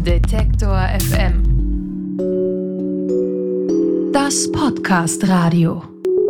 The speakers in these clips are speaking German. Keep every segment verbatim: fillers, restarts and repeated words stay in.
Detektor F M. Das Podcast-Radio.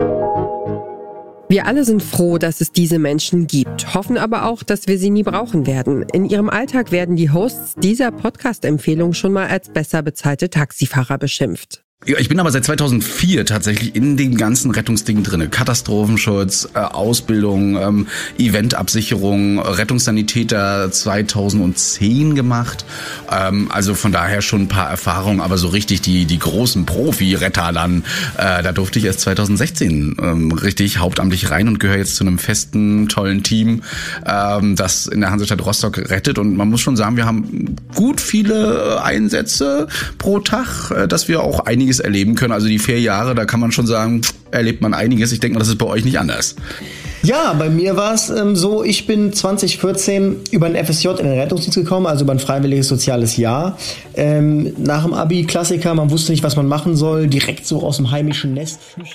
Wir alle sind froh, dass es diese Menschen gibt, hoffen aber auch, dass wir sie nie brauchen werden. In ihrem Alltag werden die Hosts dieser Podcast-Empfehlung schon mal als besser bezahlte Taxifahrer beschimpft. Ich bin aber seit zweitausendvier tatsächlich in den ganzen Rettungsdingen drinne. Katastrophenschutz, äh, Ausbildung, ähm, Eventabsicherung, Rettungssanitäter zweitausendzehn gemacht. Ähm, also von daher schon ein paar Erfahrungen, aber so richtig die die großen Profi-Retter dann, äh, da durfte ich erst zweitausendsechzehn ähm, richtig hauptamtlich rein und gehöre jetzt zu einem festen, tollen Team, ähm, das in der Hansestadt Rostock rettet. Und man muss schon sagen, wir haben gut viele Einsätze pro Tag, äh, dass wir auch einiges erleben können. Also die vier Jahre, da kann man schon sagen, erlebt man einiges. Ich denke mal, das ist bei euch nicht anders. Ja, bei mir war es ähm, so, ich bin zwanzig vierzehn über ein F S J in den Rettungsdienst gekommen, also über ein freiwilliges soziales Jahr. Ähm, nach dem Abi, Klassiker, man wusste nicht, was man machen soll, direkt so aus dem heimischen Nest flüchten.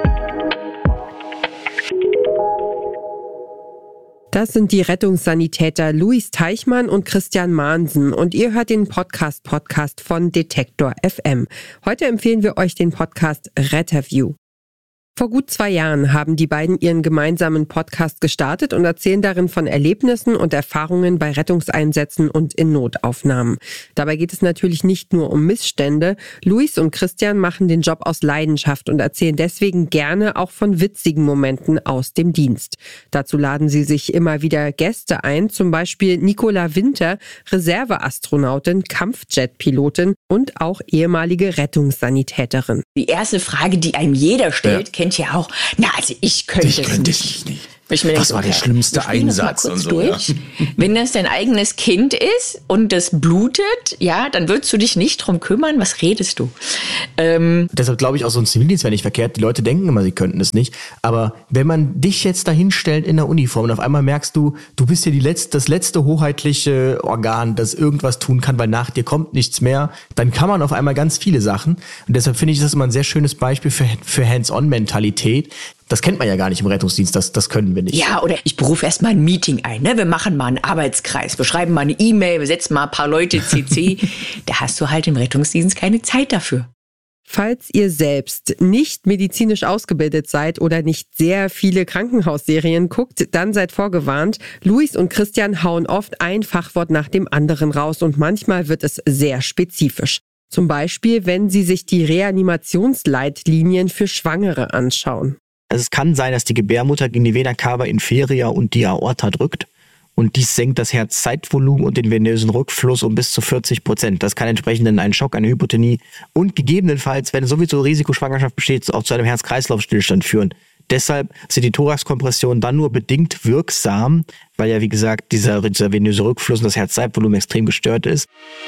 Das sind die Rettungssanitäter Luis Teichmann und Christian Mahnsen und ihr hört den Podcast-Podcast von Detektor F M. Heute empfehlen wir euch den Podcast Retterview. Vor gut zwei Jahren haben die beiden ihren gemeinsamen Podcast gestartet und erzählen darin von Erlebnissen und Erfahrungen bei Rettungseinsätzen und in Notaufnahmen. Dabei geht es natürlich nicht nur um Missstände. Luis und Christian machen den Job aus Leidenschaft und erzählen deswegen gerne auch von witzigen Momenten aus dem Dienst. Dazu laden sie sich immer wieder Gäste ein, zum Beispiel Nicola Winter, Reserveastronautin, Kampfjetpilotin und auch ehemalige Rettungssanitäterin. Die erste Frage, die einem jeder stellt, ja. kennt ja auch, na, also ich könnte ich es könnte nicht. es nicht. Ich mir Was denke, war der okay, schlimmste Einsatz und so? Durch. Ja. Wenn das dein eigenes Kind ist und das blutet, ja, dann würdest du dich nicht drum kümmern. Was redest du? Ähm, Deshalb glaube ich, auch so ein Zivildienst wäre nicht verkehrt. Die Leute denken immer, sie könnten es nicht. Aber wenn man dich jetzt da hinstellt in der Uniform und auf einmal merkst du, du bist ja die letzte, das letzte hoheitliche Organ, das irgendwas tun kann, weil nach dir kommt nichts mehr, dann kann man auf einmal ganz viele Sachen. Und deshalb finde ich das immer ein sehr schönes Beispiel für, für Hands-on-Mentalität. Das kennt man ja gar nicht im Rettungsdienst, das, das können wir nicht. Ja, oder ich berufe erstmal ein Meeting ein, ne? Wir machen mal einen Arbeitskreis, wir schreiben mal eine E-Mail, wir setzen mal ein paar Leute C C. Da hast du halt im Rettungsdienst keine Zeit dafür. Falls ihr selbst nicht medizinisch ausgebildet seid oder nicht sehr viele Krankenhausserien guckt, dann seid vorgewarnt. Luis und Christian hauen oft ein Fachwort nach dem anderen raus und manchmal wird es sehr spezifisch. Zum Beispiel, wenn sie sich die Reanimationsleitlinien für Schwangere anschauen. Also es kann sein, dass die Gebärmutter gegen die Vena cava inferia und die Aorta drückt und dies senkt das Herzzeitvolumen und den venösen Rückfluss um bis zu vierzig Prozent. Das kann entsprechend in einen Schock, eine Hypotonie und gegebenenfalls, wenn sowieso Risikoschwangerschaft besteht, auch zu einem Herz-Kreislauf-Stillstand führen. Deshalb sind die Thoraxkompressionen dann nur bedingt wirksam, weil ja wie gesagt dieser, dieser venöse Rückfluss und das Herzzeitvolumen extrem gestört ist.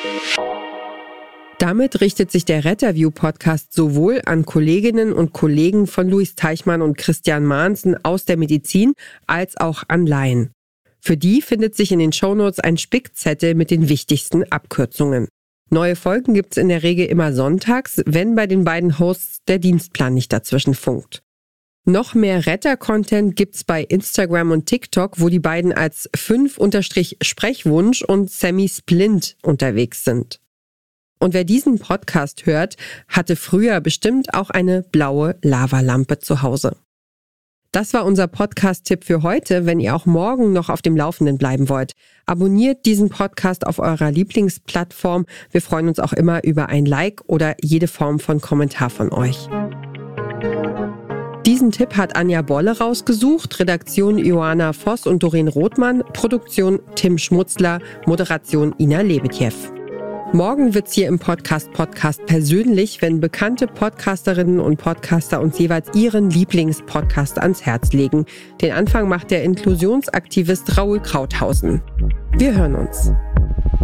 Damit richtet sich der Retterview-Podcast sowohl an Kolleginnen und Kollegen von Luis Teichmann und Christian Mahnsen aus der Medizin als auch an Laien. Für die findet sich in den Shownotes ein Spickzettel mit den wichtigsten Abkürzungen. Neue Folgen gibt's in der Regel immer sonntags, wenn bei den beiden Hosts der Dienstplan nicht dazwischen funkt. Noch mehr Retter-Content gibt's bei Instagram und TikTok, wo die beiden als fünf Sprechwunsch und Sammy Splint unterwegs sind. Und wer diesen Podcast hört, hatte früher bestimmt auch eine blaue Lavalampe zu Hause. Das war unser Podcast-Tipp für heute. Wenn ihr auch morgen noch auf dem Laufenden bleiben wollt, abonniert diesen Podcast auf eurer Lieblingsplattform. Wir freuen uns auch immer über ein Like oder jede Form von Kommentar von euch. Diesen Tipp hat Anja Bolle rausgesucht, Redaktion Johanna Voss und Doreen Rothmann, Produktion Tim Schmutzler, Moderation Ina Lebetjew. Morgen wird's hier im Podcast-Podcast persönlich, wenn bekannte Podcasterinnen und Podcaster uns jeweils ihren Lieblingspodcast ans Herz legen. Den Anfang macht der Inklusionsaktivist Raoul Krauthausen. Wir hören uns.